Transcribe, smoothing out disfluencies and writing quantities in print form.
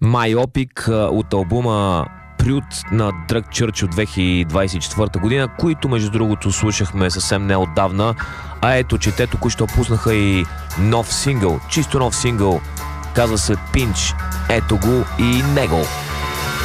Myopic от албума Прют на Drug Church от 2024 година, които между другото слушахме съвсем неотдавна. А ето, че те току-що пуснаха и нов сингъл, чисто нов сингъл, казва се Pinch. Ето го и него.